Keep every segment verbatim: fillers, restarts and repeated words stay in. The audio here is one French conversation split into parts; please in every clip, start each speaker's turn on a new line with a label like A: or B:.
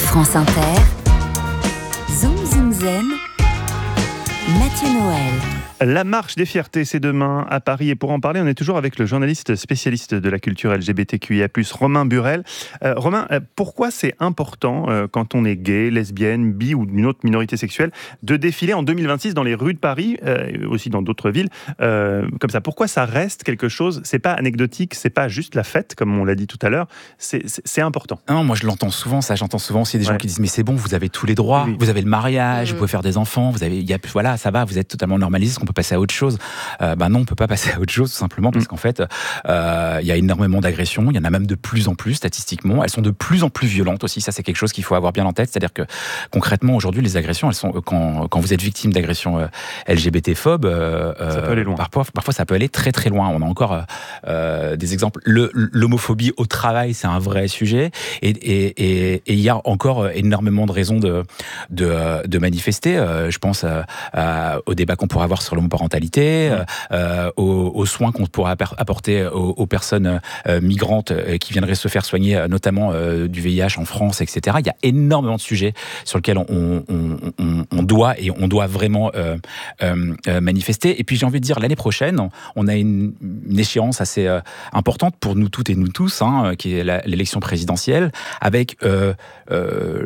A: France Inter, Zoom Zoom Zen, Mathieu Noël.
B: La marche des fiertés, c'est demain à Paris. Et pour en parler, on est toujours avec le journaliste spécialiste de la culture L G B T Q I A plus, Romain Burel. Euh, Romain, pourquoi c'est important, euh, quand on est gay, lesbienne, bi ou d'une autre minorité sexuelle, de défiler en deux mille vingt-six dans les rues de Paris, euh, aussi dans d'autres villes, euh, comme ça? Pourquoi ça reste quelque chose? C'est pas anecdotique, c'est pas juste la fête, comme on l'a dit tout à l'heure. C'est, c'est, c'est important.
C: Non, moi je l'entends souvent, ça. J'entends souvent aussi des gens
B: ouais.
C: qui disent mais c'est bon, vous avez tous les droits, oui. vous avez le mariage, mmh. vous pouvez faire des enfants, vous avez, y a, voilà, ça va, vous êtes totalement normalisé. On peut passer à autre chose. Euh, ben non, on peut pas passer à autre chose tout simplement parce mmh. qu'en fait, il euh, y a énormément d'agressions. Il y en a même de plus en plus statistiquement. Elles sont de plus en plus violentes aussi. Ça, c'est quelque chose qu'il faut avoir bien en tête. C'est-à-dire que concrètement, aujourd'hui, les agressions, elles sont quand quand vous êtes victime d'agressions euh, L G B T-phobes, euh, ça peut aller loin. Parfois, parfois, ça peut aller très très loin. On a encore euh, des exemples. Le, l'homophobie au travail, c'est un vrai sujet. Et et et il y a encore énormément de raisons de de, de manifester. Euh, je pense à, à, au débat qu'on pourra avoir sur l'homoparentalité. Euh, euh, aux, aux soins qu'on pourra apporter aux, aux personnes euh, migrantes euh, qui viendraient se faire soigner, euh, notamment euh, du V I H en France, et cetera. Il y a énormément de sujets sur lesquels on, on, on, on doit et on doit vraiment euh, euh, manifester. Et puis j'ai envie de dire, l'année prochaine, on a une, une échéance assez euh, importante pour nous toutes et nous tous, hein, qui est la, l'élection présidentielle, avec euh, euh,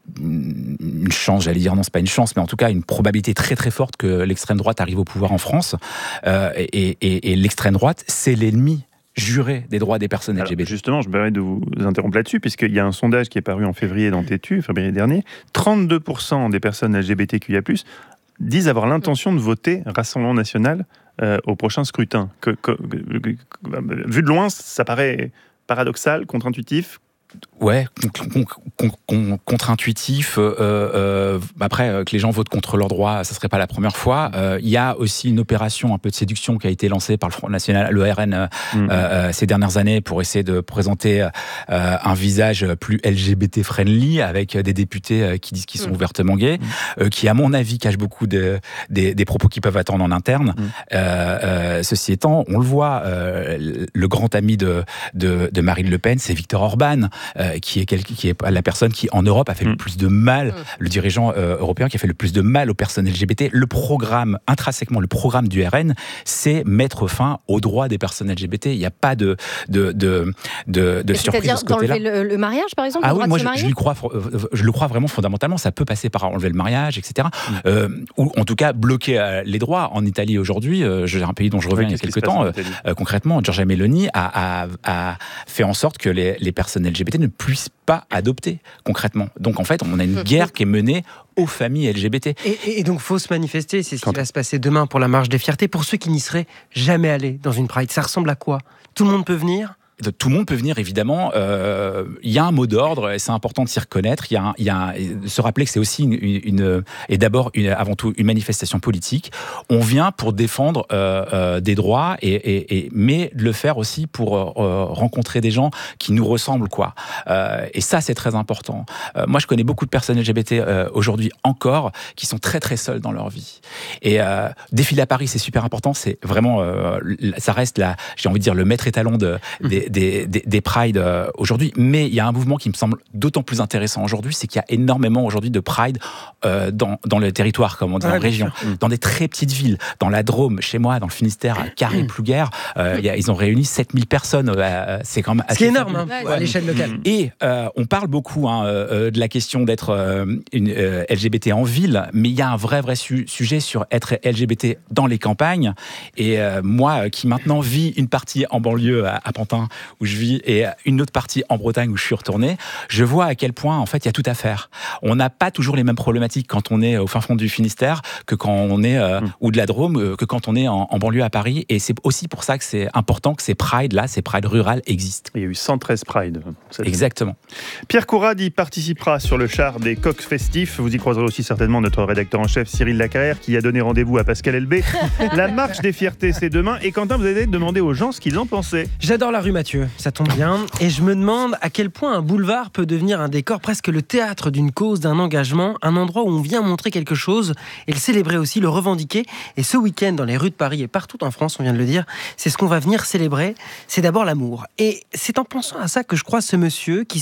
C: une chance, j'allais dire, non, c'est pas une chance, mais en tout cas une probabilité très très forte que l'extrême droite arrive au pouvoir en France. Euh, et, et, et l'extrême droite, c'est l'ennemi juré des droits des personnes L G B T.
B: Alors justement, je me permets de vous interrompre là-dessus, puisqu'il y a un sondage qui est paru en février dans Tétu, février dernier. trente-deux pour cent des personnes L G B T Q I A plus, disent avoir l'intention de voter Rassemblement National euh, au prochain scrutin. Que, que, que, que, vu de loin, ça paraît paradoxal, contre-intuitif.
C: Ouais, con, con, con, contre-intuitif. Euh, euh, après, euh, que les gens votent contre leurs droits, ça serait pas la première fois. Il euh, y a aussi une opération un peu de séduction qui a été lancée par le Front National, le R N, euh, mmh. euh, ces dernières années pour essayer de présenter euh, un visage plus L G B T-friendly avec des députés euh, qui disent qu'ils sont mmh. ouvertement gays, mmh. euh, qui, à mon avis, cachent beaucoup de, des, des propos qu'ils peuvent attendre en interne. Mmh. Euh, euh, ceci étant, on le voit, euh, le grand ami de, de, de Marine Le Pen, c'est Viktor Orban. Euh, qui est quel, qui est la personne qui en Europe a fait mmh. le plus de mal, mmh. le dirigeant euh, européen qui a fait le plus de mal aux personnes L G B T. Le programme, intrinsèquement, le programme du R N, c'est mettre fin aux droits des personnes L G B T. Il n'y a pas de de de de, de surprise de ce côté-là.
D: C'est-à-dire d'enlever le, le mariage, par exemple,
C: ah
D: le droit
C: oui, moi
D: de se marier.
C: Je, je, lui crois, je le crois vraiment fondamentalement. Ça peut passer par enlever le mariage, et cetera. Mmh. Euh, ou en tout cas bloquer euh, les droits. En Italie aujourd'hui, euh, j'ai un pays dont je reviens ouais, il y a quelques temps. Euh, euh, concrètement, Giorgia Meloni a, a, a fait en sorte que les, les personnes L G B T ne puissent pas adopter concrètement. Donc en fait, on a une guerre qui est menée aux familles L G B T.
E: Et, et donc, faut se manifester. C'est ce Quand qui va se passer demain pour la marche des fiertés. Pour ceux qui n'y seraient jamais allés dans une Pride, ça ressemble à quoi? Tout le monde peut venir?
C: Tout le monde peut venir, évidemment. Il euh, y a un mot d'ordre, et c'est important de s'y reconnaître. Il y a, un, y a un, se rappeler que c'est aussi une, une, une et d'abord une, avant tout une manifestation politique. On vient pour défendre euh, euh, des droits, et, et, et mais le faire aussi pour euh, rencontrer des gens qui nous ressemblent, quoi. Euh, et ça, c'est très important. Euh, moi, je connais beaucoup de personnes L G B T euh, aujourd'hui encore qui sont très très seules dans leur vie. Et euh, défiler à Paris, c'est super important. C'est vraiment, euh, ça reste la, j'ai envie de dire, le maître étalon de, des Des, des, des Pride euh, aujourd'hui, mais il y a un mouvement qui me semble d'autant plus intéressant aujourd'hui, c'est qu'il y a énormément aujourd'hui de Pride euh, dans, dans le territoire, comme on dit, ah, en région, sûr. Dans des très petites villes, dans la Drôme, chez moi, dans le Finistère, à Carré-Plouguer, euh, y a, ils ont réuni sept mille personnes, euh, c'est quand même assez...
E: C'est énorme, hein, ouais, à l'échelle locale.
C: Et euh, on parle beaucoup hein, euh, de la question d'être euh, une euh, L G B T en ville, mais il y a un vrai, vrai su- sujet sur être L G B T dans les campagnes, et euh, moi, qui maintenant vis une partie en banlieue à, à Pantin, où je vis, et une autre partie en Bretagne où je suis retourné, je vois à quel point, en fait, il y a tout à faire. On n'a pas toujours les mêmes problématiques quand on est au fin fond du Finistère que quand on est, euh, mmh. ou de la Drôme, euh, que quand on est en, en banlieue à Paris. Et c'est aussi pour ça que c'est important que ces Pride-là, ces Pride rurales existent.
B: Il y a eu cent treize Pride.
C: Exactement.
B: Pierre Courade y participera sur le char des coqs festifs. Vous y croiserez aussi certainement notre rédacteur en chef, Cyril Lacarrière, qui a donné rendez-vous à Pascal Elbé. La marche des fiertés, c'est demain. Et Quentin, vous avez demandé aux gens ce qu'ils en pensaient.
E: J'adore la rue Mathieu. Ça tombe bien. Et je me demande à quel point un boulevard peut devenir un décor, presque le théâtre d'une cause, d'un engagement, un endroit où on vient montrer quelque chose et le célébrer aussi, le revendiquer. Et ce week-end, dans les rues de Paris et partout en France, on vient de le dire, c'est ce qu'on va venir célébrer. C'est d'abord l'amour. Et c'est en pensant à ça que je crois ce monsieur qui sort d'une librairie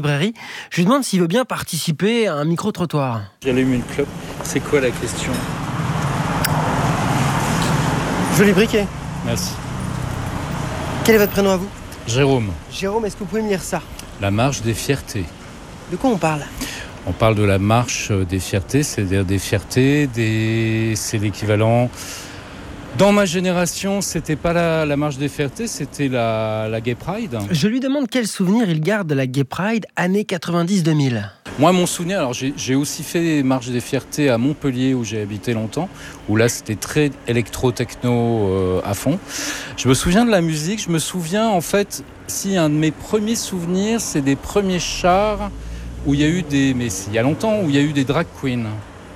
E: librairie. Je lui demande s'il veut bien participer à un micro-trottoir.
D: J'allume une clope. C'est quoi la question ?
E: Joli briquet.
D: Merci.
E: Quel est votre prénom à vous ?
D: Jérôme.
E: Jérôme, est-ce que vous pouvez me lire ça ?
D: La marche des fiertés.
E: De quoi on parle ?
D: On parle de la marche des fiertés, c'est-à-dire des fiertés, des... c'est l'équivalent... Dans ma génération, c'était pas la, la marche des fiertés, c'était la, la Gay Pride.
E: Je lui demande quel souvenir il garde de la Gay Pride années quatre-vingt-dix deux mille.
D: Moi, mon souvenir, alors j'ai, j'ai aussi fait marche des fiertés à Montpellier où j'ai habité longtemps, où là c'était très électro-techno euh, à fond. Je me souviens de la musique, je me souviens en fait, si un de mes premiers souvenirs, c'est des premiers chars où il y a eu des, mais il y a longtemps, où il y a eu des drag queens,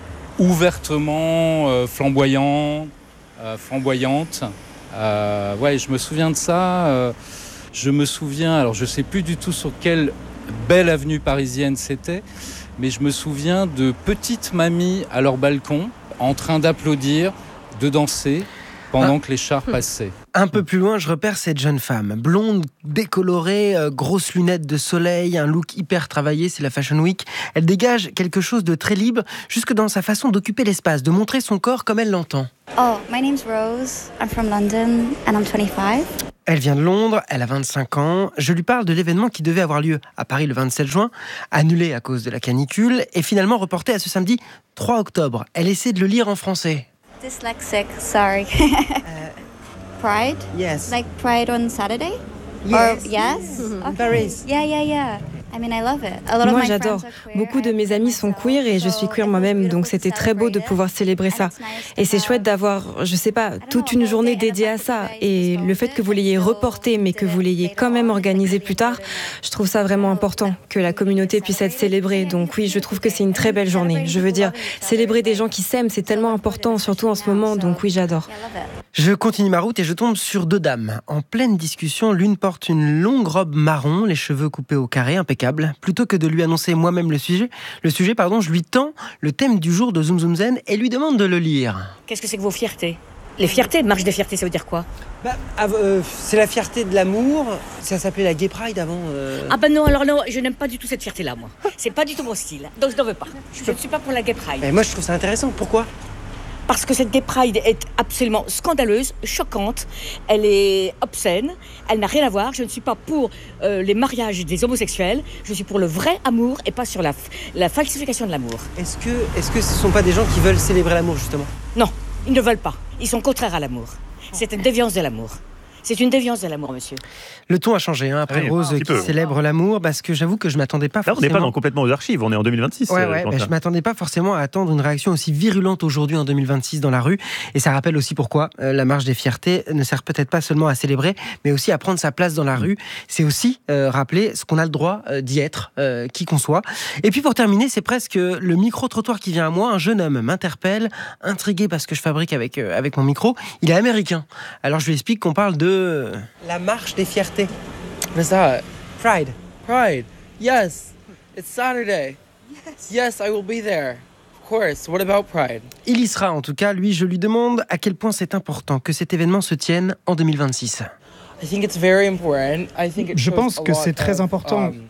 D: ouvertement euh, flamboyants. Euh, flamboyante. Euh, ouais, je me souviens de ça. Euh, je me souviens, alors je sais plus du tout sur quelle belle avenue parisienne c'était, mais je me souviens de petites mamies à leur balcon en train d'applaudir, de danser pendant ah. que les chars passaient.
E: Un peu plus loin, je repère cette jeune femme, blonde, décolorée, euh, grosses lunettes de soleil, un look hyper travaillé, c'est la Fashion Week. Elle dégage quelque chose de très libre, jusque dans sa façon d'occuper l'espace, de montrer son corps comme elle l'entend.
F: Oh, my name's Rose. I'm from London and I'm twenty-five.
E: Elle vient de Londres, elle a vingt-cinq ans. Je lui parle de l'événement qui devait avoir lieu à Paris le vingt-sept juin, annulé à cause de la canicule, et finalement reporté à ce samedi trois octobre. Elle essaie de le lire en français.
F: Dyslexic, sorry. uh, Pride?
E: Yes.
F: Like Pride on Saturday?
E: Yes.
F: Or, yes? Okay.
E: Paris.
F: Yeah, yeah, yeah. I mean, I love it. A lot
G: Moi,
F: of my
G: j'adore. Beaucoup de mes amis sont queer et je suis queer moi-même, donc c'était très beau de pouvoir célébrer ça. Et c'est chouette d'avoir, je sais pas, toute une journée dédiée à ça. Et le fait que vous l'ayez reporté, mais que vous l'ayez quand même organisé plus tard, je trouve ça vraiment important, que la communauté puisse être célébrée. Donc oui, je trouve que c'est une très belle journée. Je veux dire, célébrer des gens qui s'aiment, c'est tellement important, surtout en ce moment, donc oui, j'adore.
E: Je continue ma route et je tombe sur deux dames. En pleine discussion, l'une porte une longue robe marron, les cheveux coupés au carré, impeccable. Plutôt que de lui annoncer moi-même le sujet, le sujet pardon, je lui tends le thème du jour de Zoom Zoom Zen et lui demande de le lire.
H: Qu'est-ce que c'est que vos fiertés ? Les fiertés, marche des fiertés, ça veut dire quoi ?
E: bah, euh, C'est la fierté de l'amour, ça s'appelait la Gay Pride avant. Euh...
H: Ah ben non, alors non, je n'aime pas du tout cette fierté-là, moi. C'est pas du tout mon style, donc je n'en veux pas. Je ne suis pas pour la Gay Pride.
E: Mais moi je trouve ça intéressant, pourquoi ?
H: Parce que cette Gay Pride est absolument scandaleuse, choquante, elle est obscène, elle n'a rien à voir. Je ne suis pas pour euh, les mariages des homosexuels, je suis pour le vrai amour et pas sur la, la falsification de l'amour.
E: Est-ce que, est-ce que ce ne sont pas des gens qui veulent célébrer l'amour, justement ?
H: Non, ils ne veulent pas. Ils sont contraires à l'amour. C'est une déviance de l'amour. C'est une déviance de l'amour, monsieur.
E: Le ton a changé, hein, après oui, Rose qui peu. célèbre l'amour, parce que j'avoue que je ne m'attendais pas
B: Là,
E: forcément...
B: on n'est pas dans complètement aux archives, on est en deux mille vingt-six.
E: Ouais, ouais, mais je ne m'attendais pas forcément à attendre une réaction aussi virulente aujourd'hui en deux mille vingt-six dans la rue. Et ça rappelle aussi pourquoi euh, la marche des fiertés ne sert peut-être pas seulement à célébrer, mais aussi à prendre sa place dans la mmh. rue. C'est aussi euh, rappeler ce qu'on a le droit euh, d'y être, euh, qui qu'on soit. Et puis pour terminer, c'est presque le micro-trottoir qui vient à moi. Un jeune homme m'interpelle, intrigué parce que je fabrique avec, euh, avec mon micro. Il est américain. Alors je lui explique qu'on parle de... La marche des fiertés.
I: What's that?
E: Pride.
I: Pride. Yes. It's Saturday. Yes, I will be there. Of course. What about Pride?
E: Il y sera en tout cas. Lui, je lui demande à quel point c'est important que cet événement se tienne en deux mille vingt-six.
I: I think it's very important. I think it
J: Je pense que c'est très important.
I: Um,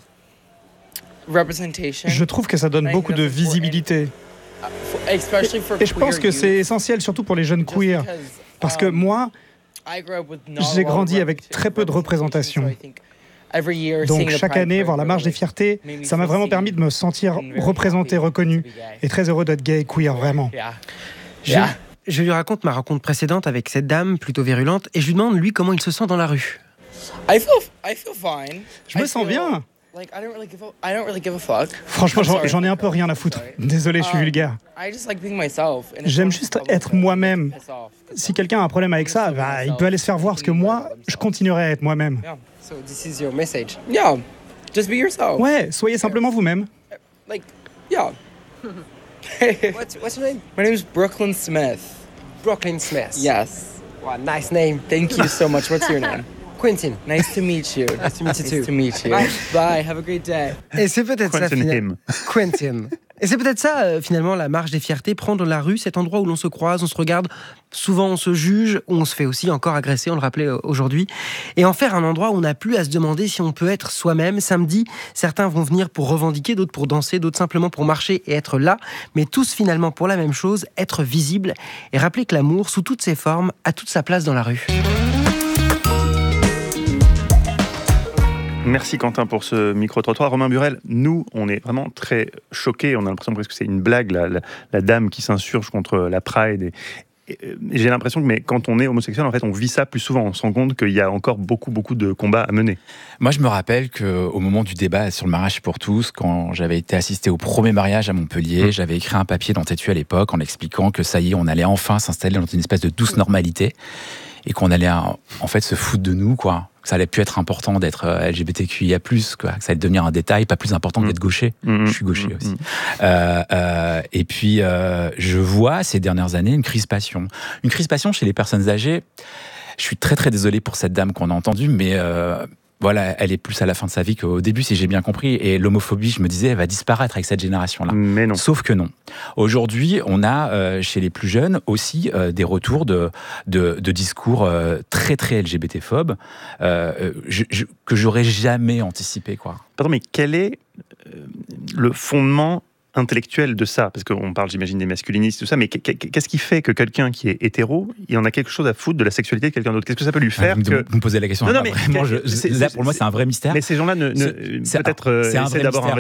I: representation.
J: Je trouve que ça donne beaucoup de visibilité. Et, et je pense que c'est essentiel, surtout pour les jeunes queer. Parce que moi, j'ai grandi avec très peu de représentation. Donc chaque année, voir la marche des fiertés, ça m'a vraiment permis de me sentir représenté, reconnu, et très heureux d'être gay et queer, vraiment.
E: Je, je lui raconte ma rencontre précédente avec cette dame plutôt virulente, et je lui demande, lui, comment il se sent dans la rue.
J: Je me sens bien. Franchement, j'en, j'en ai un peu rien à foutre. Désolé, je suis vulgaire. J'aime juste être moi-même. Si quelqu'un a un problème avec ça, bah, il peut aller se faire voir, parce que moi, je continuerai à être moi-même. Ouais, soyez simplement vous-même.
I: What's your name? My name is Brooklyn Smith.
E: Brooklyn Smith.
I: Yes.
E: Wow, nice name.
I: Thank you so much. What's your name?
E: Quentin.
I: Nice to meet you.
E: Nice to meet you too.
I: Nice to meet you. Bye. Have a great day.
E: Et c'est peut-être
B: Quentin
E: ça finalement.
B: him.
E: Quentin. Et c'est peut-être ça, euh, finalement, la marche des fiertés, prendre la rue, cet endroit où l'on se croise, on se regarde, souvent on se juge, où on se fait aussi encore agresser, on le rappelait euh, aujourd'hui, et en faire un endroit où on n'a plus à se demander si on peut être soi-même. Samedi, certains vont venir pour revendiquer, d'autres pour danser, d'autres simplement pour marcher et être là, mais tous finalement pour la même chose, être visible, et rappeler que l'amour, sous toutes ses formes, a toute sa place dans la rue.
B: Merci Quentin pour ce micro-trottoir. Romain Burel, nous, on est vraiment très choqués. On a l'impression presque que c'est une blague, la, la, la dame qui s'insurge contre la Pride. Et, et, et j'ai l'impression que mais quand on est homosexuel, en fait, on vit ça plus souvent. On se rend compte qu'il y a encore beaucoup, beaucoup de combats à mener.
C: Moi, je me rappelle qu'au moment du débat sur le mariage pour tous, quand j'avais été assisté au premier mariage à Montpellier, mmh. j'avais écrit un papier dans Tétu à l'époque en expliquant que ça y est, on allait enfin s'installer dans une espèce de douce normalité et qu'on allait en fait se foutre de nous, quoi. Ça allait plus être important d'être L G B T Q I A plus, quoi. Que ça allait devenir un détail, pas plus important que d'être gaucher. Mmh. Je suis gaucher mmh. aussi. Mmh. Euh, euh, et puis, euh, je vois ces dernières années une crispation. Une crispation chez les personnes âgées. Je suis très très désolé pour cette dame qu'on a entendue, mais euh, voilà, elle est plus à la fin de sa vie qu'au début, si j'ai bien compris. Et l'homophobie, je me disais, elle va disparaître avec cette génération-là.
B: Mais non.
C: Sauf que non. Aujourd'hui, on a euh, chez les plus jeunes aussi euh, des retours de, de, de discours euh, très très L G B T-phobes euh, je, je, que j'aurais jamais anticipé, quoi.
B: Pardon, mais quel est euh, le fondement intellectuel de ça? Parce qu'on parle, j'imagine, des masculinistes, tout ça, mais qu'est-ce qui fait que quelqu'un qui est hétéro, il en a quelque chose à foutre de la sexualité de quelqu'un d'autre? Qu'est-ce que ça peut lui faire?
C: Vous,
B: que...
C: vous me posez la question.
B: Non, non, mais
C: vraiment, je, là, pour moi, c'est un vrai mystère.
B: Mais ces gens-là, ne, ne, peut-être, euh,
C: c'est un
B: essaient
C: vrai
B: d'abord
C: mystère.